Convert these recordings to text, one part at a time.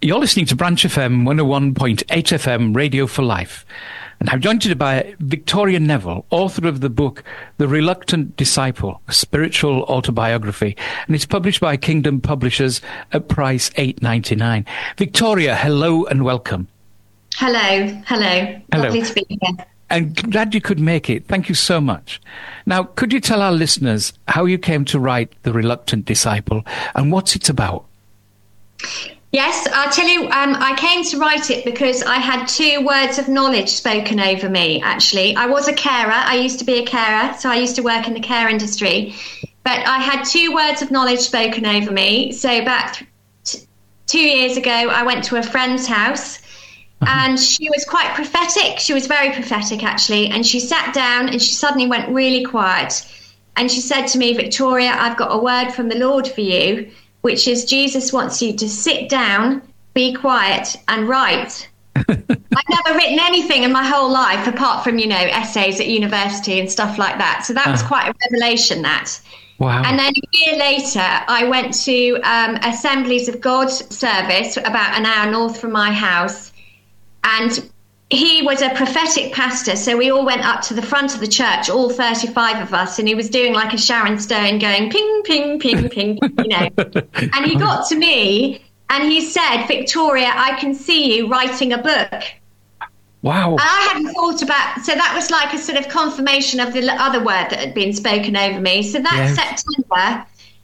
You're listening to Branch FM 101.8 FM Radio for Life. And I'm joined today by Victoria Neville, author of the book The Reluctant Disciple, a spiritual autobiography. And it's published by Kingdom Publishers at price $8.99. Victoria, hello and welcome. Hello. Lovely to be here. And glad you could make it. Thank you so much. Now, could you tell our listeners how you came to write The Reluctant Disciple and what's it about? Yes, I'll tell you, I came to write it because I had 2 words of knowledge spoken over me, actually. I was a carer. I used to be a carer, so I used to work in the care industry. But I had 2 words of knowledge spoken over me. So back 2 years ago, I went to a friend's house. And she was quite prophetic. She was very prophetic, actually. And she sat down and she suddenly went really quiet. And she said to me, Victoria, I've got a word from the Lord for you, which is Jesus wants you to sit down, be quiet and write. I've never written anything in my whole life apart from, essays at university and stuff like that. So that was quite a revelation, that. Wow. And then a year later, I went to Assemblies of God service about an hour north from my house. And he was a prophetic pastor, so we all went up to the front of the church, all 35 of us, and he was doing like a Sharon Stone going ping, ping, ping, ping, And he got to me and he said, Victoria, I can see you writing a book. Wow. And I hadn't thought about, so that was like a sort of confirmation of the other word that had been spoken over me. So that September,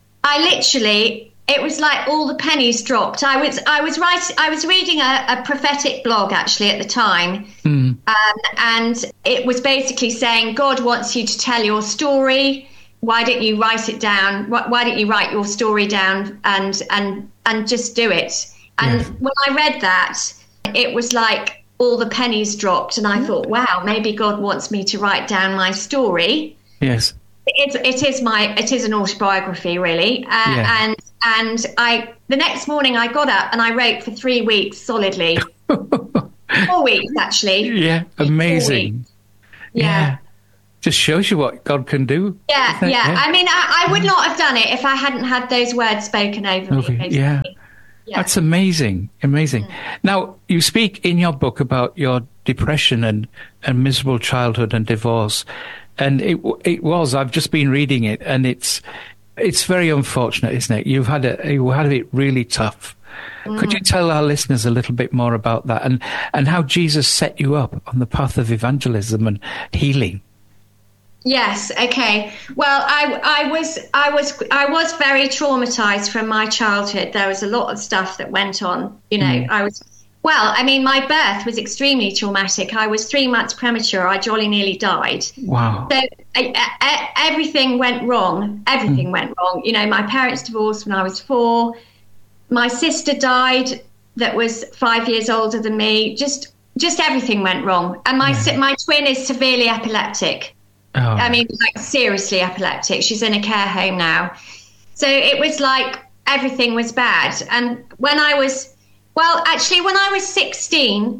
it was like all the pennies dropped. I was reading a prophetic blog actually at the time, and it was basically saying God wants you to tell your story. Why don't you write it down? Why don't you write your story down and just do it? And when I read that, it was like all the pennies dropped, and I thought, wow, maybe God wants me to write down my story. Yes. It is an autobiography, really. And the next morning I got up and I wrote for 3 weeks solidly. 4 weeks, actually. Yeah, amazing. Yeah. Just shows you what God can do. Yeah. I mean, I would not have done it if I hadn't had those words spoken over me. Basically. Yeah. That's amazing. Now, you speak in your book about your depression and miserable childhood and divorce. And I've just been reading it, and it's very unfortunate, isn't it? You had it really tough. Could you tell our listeners a little bit more about that and how Jesus set you up on the path of evangelism and healing? Yes. Okay. Well, I was very traumatized from my childhood. There was a lot of stuff that went on. My birth was extremely traumatic. I was 3 months premature. I jolly nearly died. Wow. So everything went wrong. Everything went wrong. My parents divorced when I was 4. My sister died that was 5 years older than me. Just everything went wrong. And my twin is severely epileptic. Oh. I mean, like seriously epileptic. She's in a care home now. So it was like everything was bad. And when I was 16,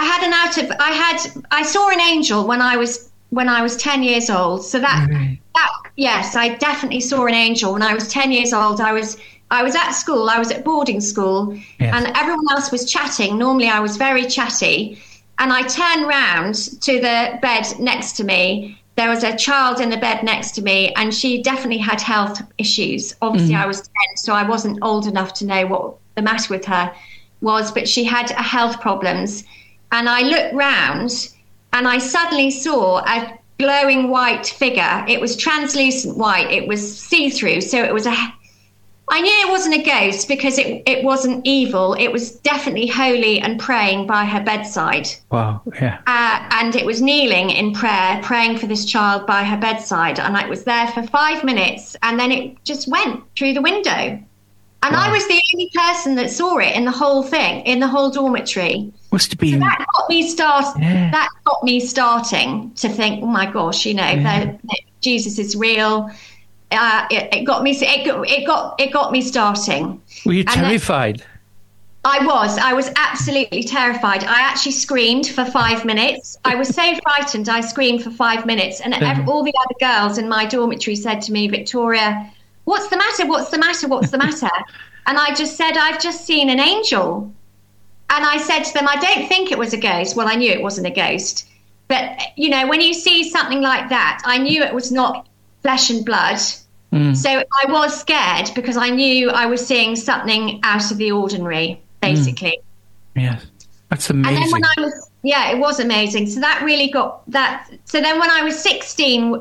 I saw an angel when I was 10 years old. So yes, I definitely saw an angel when I was 10 years old. I was at school, I was at boarding school, and everyone else was chatting. Normally I was very chatty, and I turned round to the bed next to me. There was a child in the bed next to me, and she definitely had health issues. Obviously I was 10, so I wasn't old enough to know what the matter with her was, but she had health problems. And I looked round and I suddenly saw a glowing white figure. It was translucent white. It was see-through. So I knew it wasn't a ghost because it wasn't evil. It was definitely holy and praying by her bedside. Wow. Yeah. And it was kneeling in prayer, praying for this child by her bedside. And I was there for 5 minutes, and then it just went through the window. And I was the only person that saw it in the whole thing, in the whole dormitory. Must have been. So that got me That got me starting to think, oh my gosh, that Jesus is real. It got me starting. Were you terrified? I was absolutely terrified. I actually screamed for 5 minutes. I was so frightened. I screamed for 5 minutes, and all the other girls in my dormitory said to me, Victoria, what's the matter? What's the matter? What's the matter? And I just said, I've just seen an angel. I said to them, I don't think it was a ghost. Well, I knew it wasn't a ghost. But, you know, when you see something like that, I knew it was not flesh and blood. So I was scared because I knew I was seeing something out of the ordinary, basically. Yes, that's amazing. And then when I was, it was amazing. So that really got that. So then when I was 16,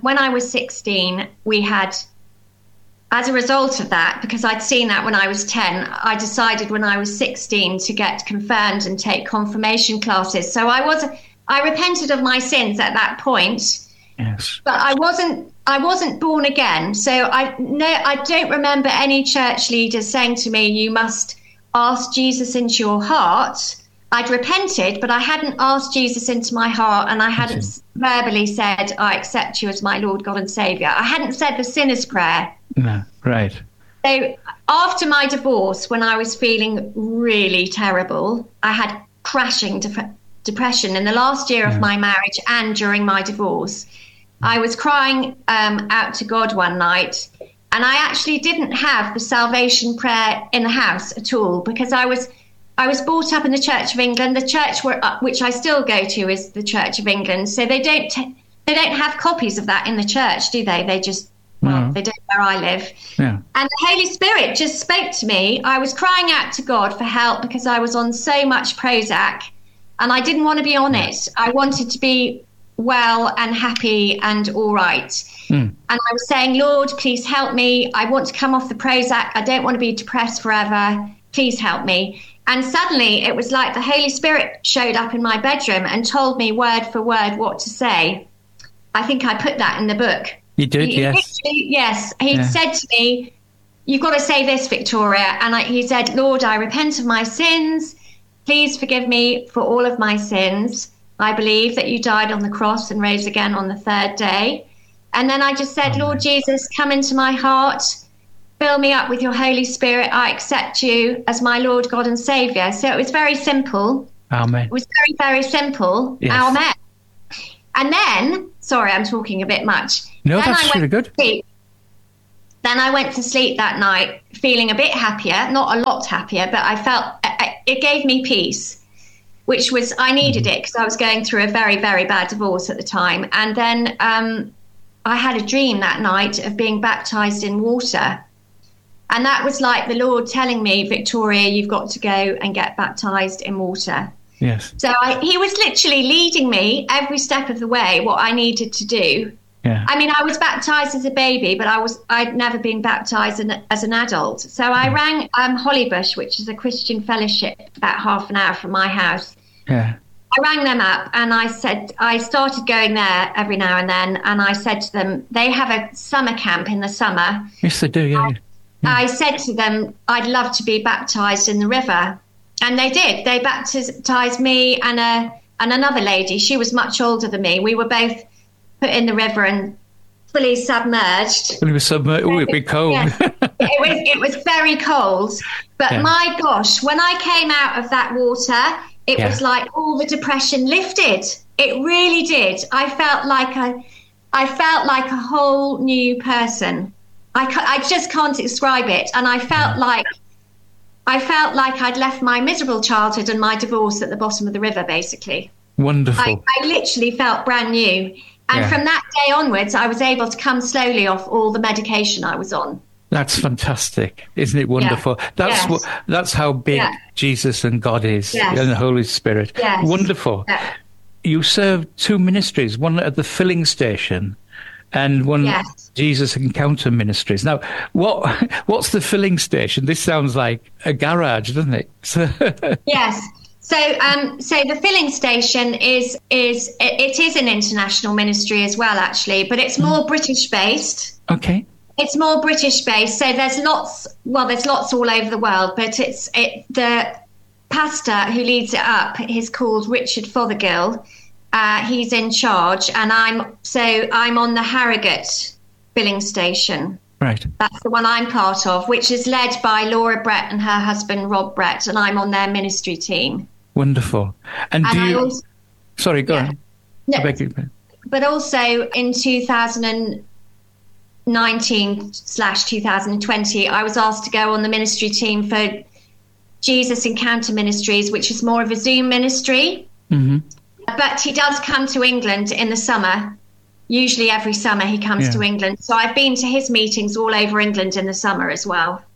we had, as a result of that, because I'd seen that when I was 10, I decided when I was 16 to get confirmed and take confirmation classes. So I repented of my sins at that point. Yes. But I wasn't born again. So I don't remember any church leaders saying to me, you must ask Jesus into your heart. I'd repented, but I hadn't asked Jesus into my heart, and I hadn't verbally said, I accept you as my Lord, God and Saviour. I hadn't said the sinner's prayer. No, right. So after my divorce, when I was feeling really terrible, I had crashing depression in the last year of my marriage and during my divorce. I was crying out to God one night, and I actually didn't have the salvation prayer in the house at all, because I was brought up in the Church of England. The church which I still go to is the Church of England. So they don't have copies of that in the church, do they? They just they don't where I live. Yeah. And the Holy Spirit just spoke to me. I was crying out to God for help because I was on so much Prozac, and I didn't want to be on it. I wanted to be well and happy and all right. And I was saying, Lord, please help me. I want to come off the Prozac. I don't want to be depressed forever. Please help me. And suddenly it was like the Holy Spirit showed up in my bedroom and told me word for word what to say. I think I put that in the book. You did, yes. Yes. He said to me, you've got to say this, Victoria. And he said, Lord, I repent of my sins. Please forgive me for all of my sins. I believe that you died on the cross and rose again on the third day. And then I just said, Lord Jesus, come into my heart. Fill me up with your Holy Spirit. I accept you as my Lord, God and Saviour. So it was very simple. Amen. It was very, very simple. Yes. Amen. And then, sorry, I'm talking a bit much. No, that's really good. Then I went to sleep that night feeling a bit happier, not a lot happier, but I felt it gave me peace, which was, I needed it because I was going through a very, very bad divorce at the time. And then I had a dream that night of being baptized in water. And that was like the Lord telling me, Victoria, you've got to go and get baptized in water. Yes. So he was literally leading me every step of the way, what I needed to do. Yeah. I mean, I was baptized as a baby, but I'd never been baptized as an adult. So I rang Hollybush, which is a Christian fellowship about half an hour from my house. Yeah. I rang them up and I said, I started going there every now and then. And I said to them, they have a summer camp in the summer. Yes, they do, yeah. I said to them, I'd love to be baptized in the river. And they did. They baptized me and another lady. She was much older than me. We were both put in the river and fully submerged. It was submerged. Oh, it'd be cold. Yeah. It was very cold. But my gosh, when I came out of that water, it was like all the depression lifted. It really did. I felt like a whole new person. I just can't describe it. And I felt like I'd left my miserable childhood and my divorce at the bottom of the river, basically. Wonderful. I literally felt brand new. And from that day onwards, I was able to come slowly off all the medication I was on. That's fantastic. Isn't it wonderful? That's how big Jesus and God is and the Holy Spirit. Yes. Wonderful. Yeah. You served two ministries, one at the filling station and one Jesus Encounter Ministries. Now, what's the filling station? This sounds like a garage, doesn't it? Yes. So the filling station is an international ministry as well, actually, but it's more British based. Okay. It's more British based. So there's lots all over the world, but the pastor who leads it up, he's called Richard Fothergill. He's in charge, and I'm on the Harrogate filling station. Right. That's the one I'm part of, which is led by Laura Brett and her husband Rob Brett, and I'm on their ministry team. Wonderful. And do you? Sorry, go on. No, but also in 2019/2020, I was asked to go on the ministry team for Jesus Encounter Ministries, which is more of a Zoom ministry. But he does come to England in the summer. Usually every summer he comes to England. So I've been to his meetings all over England in the summer as well.